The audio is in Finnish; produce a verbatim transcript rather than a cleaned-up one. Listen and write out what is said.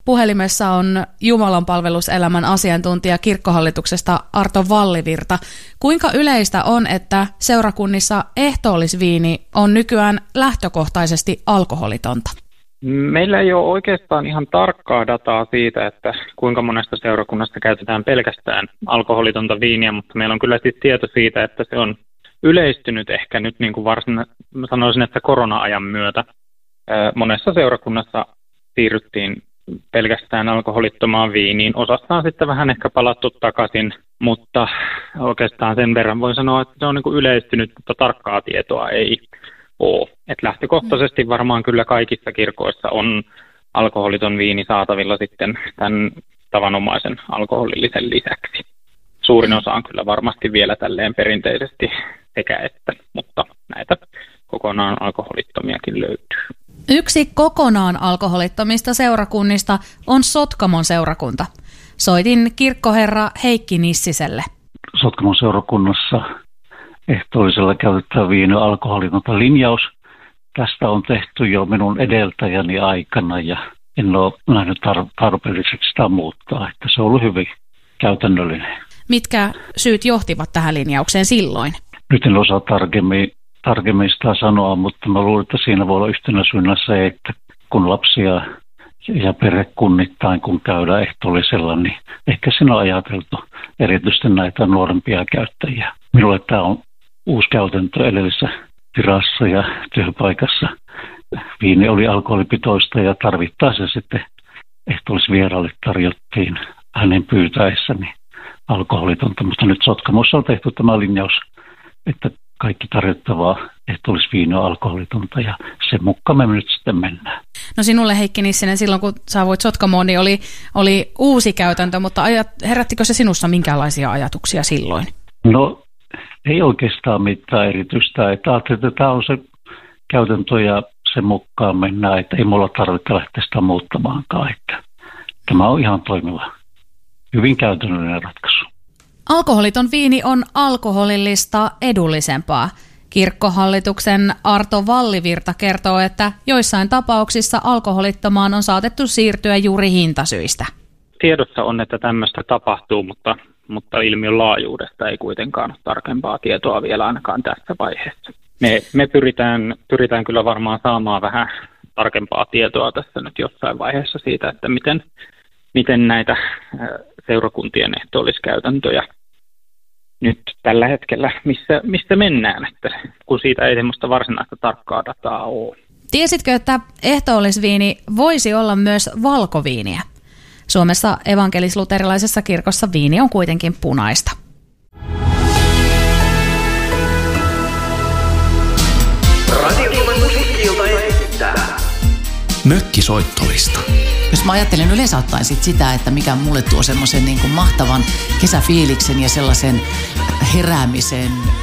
puhelimessa on Jumalanpalveluselämän asiantuntija kirkkohallituksesta Arto Vallivirta. Kuinka yleistä on, että seurakunnissa ehtoollisviini on nykyään lähtökohtaisesti alkoholitonta? Meillä ei ole oikeastaan ihan tarkkaa dataa siitä, että kuinka monesta seurakunnasta käytetään pelkästään alkoholitonta viiniä, mutta meillä on kyllä sitten tieto siitä, että se on yleistynyt ehkä nyt niin kuin varsin, sanoisin, että korona-ajan myötä. Monessa seurakunnassa siirryttiin pelkästään alkoholittomaan viiniin. Osasta on sitten vähän ehkä palattu takaisin, mutta oikeastaan sen verran voin sanoa, että se on niin kuin yleistynyt, mutta tarkkaa tietoa ei ole. Et lähtökohtaisesti varmaan kyllä kaikissa kirkoissa on alkoholiton viini saatavilla sitten tämän tavanomaisen alkoholillisen lisäksi. Suurin osa on kyllä varmasti vielä tälleen perinteisesti sekä että, mutta näitä kokonaan alkoholittomiakin löytyy. Yksi kokonaan alkoholittomista seurakunnista on Sotkamon seurakunta. Soitin kirkkoherra Heikki Nissiselle. Sotkamon seurakunnassa ehtoollisella käytetään viini alkoholitonta linjaus. Tästä on tehty jo minun edeltäjäni aikana ja en ole nähnyt tar- tarpeelliseksi sitä muuttaa, että se on ollut hyvin käytännöllinen. Mitkä syyt johtivat tähän linjaukseen silloin? Nyt en osaa tarkemmin, tarkemmin sitä sanoa, mutta mä luulen, että siinä voi olla yhtenä syynä se, että kun lapsia ja perhekunnittain, kun käydään ehtoollisella, niin ehkä siinä on ajateltu erityisesti näitä nuorempia käyttäjiä. Minulle tämä on uusi käytäntö edellisessä virassa ja työpaikassa. Viini oli alkoholipitoista ja tarvittaessa sitten ehtoollisvieraalle tarjottiin hänen pyytäessäni alkoholitonta, mutta nyt Sotkamossa on tehty tämä linjaus, että kaikki tarjottavaa ehtoollisviinoa alkoholitonta ja sen mukaan me nyt sitten mennään. No sinulle Heikki Nissinen, silloin kun saavuit Sotkamoon, niin oli, oli uusi käytäntö, mutta ajat, herättikö se sinussa minkälaisia ajatuksia silloin? No ei oikeastaan mitään erityistä, että ajattelin, että tämä on se käytäntö ja sen mukaan mennään, että ei mulla tarvitse lähteä sitä muuttamaankaan, että tämä on ihan toimiva, hyvin käytännöllinen ratkaisu. Alkoholiton viini on alkoholillista edullisempaa. Kirkkohallituksen Arto Vallivirta kertoo, että joissain tapauksissa alkoholittomaan on saatettu siirtyä juuri hintasyistä. Tiedossa on, että tämmöistä tapahtuu, mutta, mutta ilmiön laajuudesta ei kuitenkaan ole tarkempaa tietoa vielä ainakaan tässä vaiheessa. Me, me pyritään, pyritään kyllä varmaan saamaan vähän tarkempaa tietoa tässä nyt jossain vaiheessa siitä, että miten, miten näitä seurakuntien ehtoolliskäytäntöjä nyt tällä hetkellä, missä, missä mennään, että kun siitä ei semmoista varsinaista tarkkaa dataa ole. Tiesitkö, että ehtoollisviini voisi olla myös valkoviiniä? Suomessa evankelis-luterilaisessa kirkossa viini on kuitenkin punaista. Radio Suomen musiikki-ilta esittää Mökkisoittolista. Jos mä ajattelen yleensä ottaen sit sitä, että mikä mulle tuo semmoisen niin kuin mahtavan kesäfiiliksen ja sellaisen heräämisen